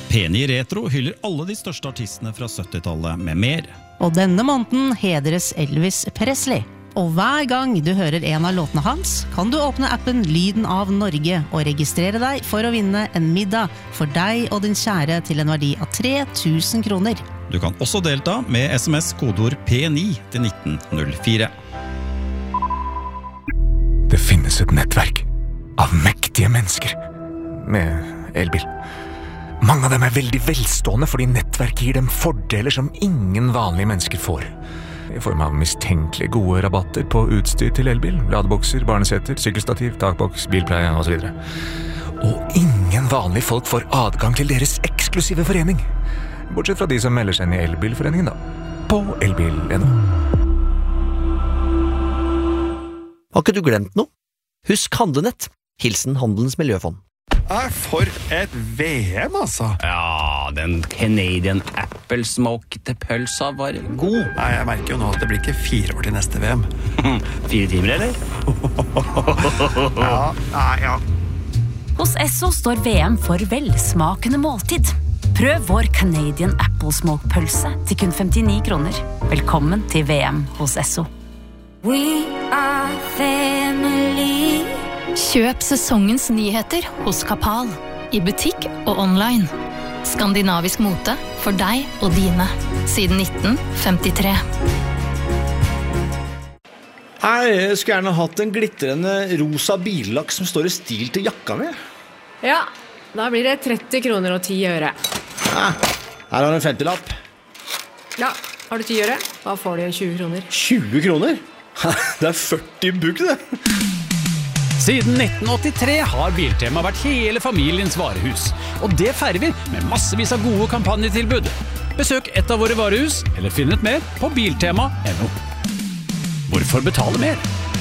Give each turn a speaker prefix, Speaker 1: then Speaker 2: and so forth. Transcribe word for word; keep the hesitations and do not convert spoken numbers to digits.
Speaker 1: P ni Retro hyller alle de største artistene fra syttitallet med mer.
Speaker 2: Og denne måneden hedres Elvis Presley. Og hver gang du hører en av låtene hans, kan du åpne appen Lyden av Norge og registrere deg for å vinne en middag for deg og din kjære til en verdi av tre tusen kroner.
Speaker 1: Du kan også delta med sms kodeord P ni til nitten null fire.
Speaker 3: Det finnes et nettverk av mektige mennesker med elbil. Mange av dem er veldig velstående fordi nettverket gir dem fordeler som ingen vanlige mennesker får. I form av mistenkelig gode rabatter på utstyr til elbil, ladebokser, barneseter, sykkelstativ, takboks, bilpleie og så videre. Og ingen vanlige folk får adgang til deres eksklusive forening. Bortsett fra de som melder seg inn i elbilforeningen da, på elbil punktum no.
Speaker 4: Har ikke du glemt noe? Husk Handlenett. Hilsen Handelens Miljøfond.
Speaker 5: Er for et V M, altså.
Speaker 6: Ja, den Canadian Apple Smoked pølsa var god.
Speaker 5: Nei, jeg merker jo nå at det blir ikke fire år til neste V M.
Speaker 6: Fire timer, eller?
Speaker 5: Ja, nei, ja.
Speaker 7: Hos Esso står V M for velsmakende måltid. Prøv vår Canadian Apple Smoked pølse til kun femtini kroner. Velkommen til V M hos Esso.
Speaker 8: We are family.
Speaker 9: Kjøp sesongens nyheter hos Kapal, i butikk og online. Skandinavisk mote for deg og dine, siden nitten femtitre.
Speaker 10: Jeg skulle gjerne hatt en glittrende rosa billakk som står i stil til jakka mi.
Speaker 11: Ja, da blir det tretti kroner og ti øre.
Speaker 10: Ja, her har du en femtilapp.
Speaker 11: Ja, har du ti øre? Da får du tjue kroner.
Speaker 10: tjue kroner? Det er førti bukk, det.
Speaker 12: Siden nitten åttitre har Biltema vært hele familiens varehus, og det feirer vi med massevis av gode kampanjetilbud. Besøk et av våre varehus, eller finn et mer på biltema punktum no. Hvorfor betale mer?